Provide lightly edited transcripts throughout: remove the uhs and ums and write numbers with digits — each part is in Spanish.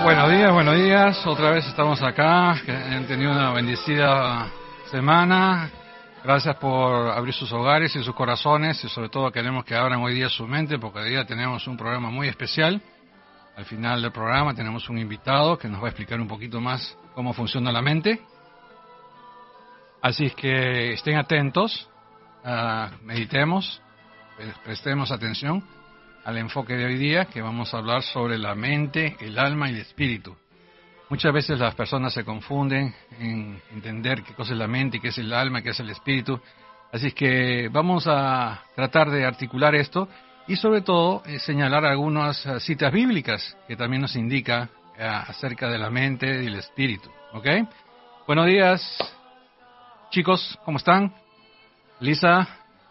Buenos días. Otra vez estamos acá. Que han tenido una bendecida semana. Gracias por abrir sus hogares y sus corazones, y sobre todo queremos que abran hoy día su mente, porque hoy día tenemos un programa muy especial. Al final del programa tenemos un invitado que nos va a explicar un poquito más cómo funciona la mente. Así es que estén atentos, meditemos, prestemos atención al enfoque de hoy día, que vamos a hablar sobre la mente, el alma y el espíritu. Muchas veces las personas se confunden en entender qué cosa es la mente, qué es el alma, qué es el espíritu. Así es que vamos a tratar de articular esto y sobre todo señalar algunas citas bíblicas que también nos indica acerca de la mente y el espíritu. ¿Ok? Buenos días, chicos, ¿cómo están? Lisa.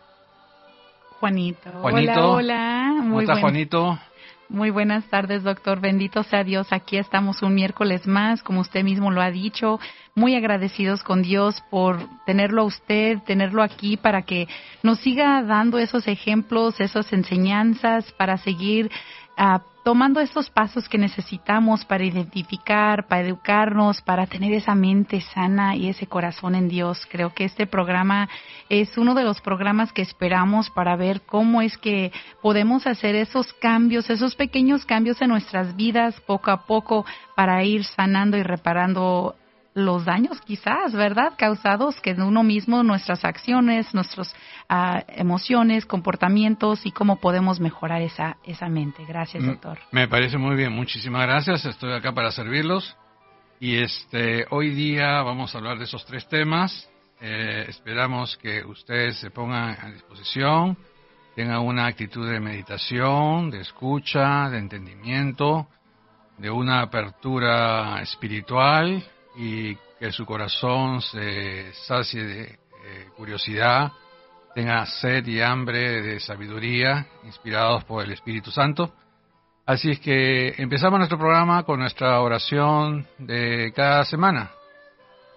Juanito. Hola. ¿Cómo está Juanito? Muy buenas tardes, doctor. Bendito sea Dios. Aquí estamos un miércoles más, como usted mismo lo ha dicho. Muy agradecidos con Dios por tenerlo a usted, tenerlo aquí para que nos siga dando esos ejemplos, esas enseñanzas para seguir tomando esos pasos que necesitamos para identificar, para educarnos, para tener esa mente sana y ese corazón en Dios. Creo que este programa es uno de los programas que esperamos para ver cómo es que podemos hacer esos cambios, esos pequeños cambios en nuestras vidas poco a poco para ir sanando y reparando los daños quizás, ¿verdad?, causados que uno mismo, nuestras acciones, nuestras emociones, comportamientos y cómo podemos mejorar esa mente. Gracias, doctor. Me parece muy bien, muchísimas gracias. Estoy acá para servirlos. Y hoy día vamos a hablar de esos tres temas. Esperamos que ustedes se pongan a disposición, tengan una actitud de meditación, de escucha, de entendimiento, de una apertura espiritual, y que su corazón se sacie de curiosidad, tenga sed y hambre de sabiduría, inspirados por el Espíritu Santo. Así es que empezamos nuestro programa con nuestra oración de cada semana.